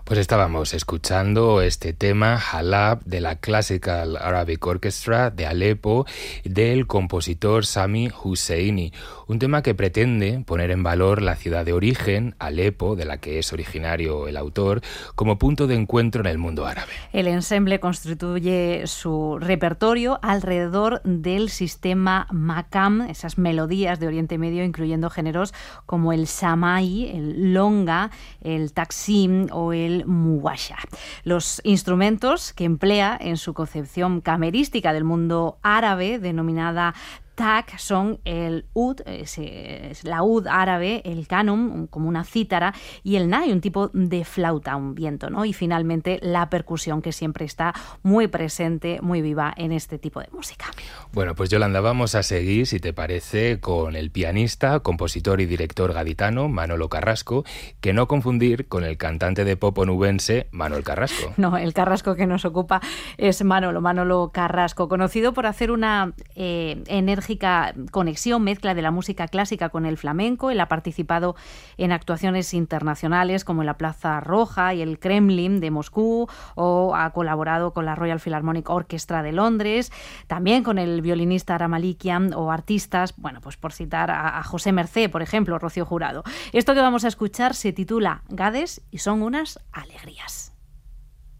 Pues estábamos escuchando este tema, Halab, de la Classical Arabic Orchestra de Alepo, del compositor Sami Husseini. Un tema que pretende poner en valor la ciudad de origen, Alepo, de la que es originario el autor, como punto de encuentro en el mundo árabe. El ensemble constituye su repertorio alrededor del sistema Makam, esas melodías de Oriente Medio, incluyendo géneros como el Samai, el Longa, el Taksim o el Muwasha. Los instrumentos que emplea en su concepción camerística del mundo árabe, denominada Tak, son el ud, es la ud árabe, el kanum, como una cítara, y el nai, un tipo de flauta, un viento, ¿no? Y finalmente la percusión, que siempre está muy presente, muy viva en este tipo de música. Bueno, pues Yolanda, vamos a seguir, si te parece, con el pianista, compositor y director gaditano Manolo Carrasco, que no confundir con el cantante de pop onubense Manuel Carrasco. No, el Carrasco que nos ocupa es Manolo Carrasco, conocido por hacer una enérgica conexión, mezcla de la música clásica con el flamenco. Él ha participado en actuaciones internacionales como en la Plaza Roja y el Kremlin de Moscú, o ha colaborado con la Royal Philharmonic Orchestra de Londres, también con el violinista Aramalikian o artistas, bueno, pues por citar a José Mercé, por ejemplo, Rocío Jurado. Esto que vamos a escuchar se titula Gades y son unas alegrías.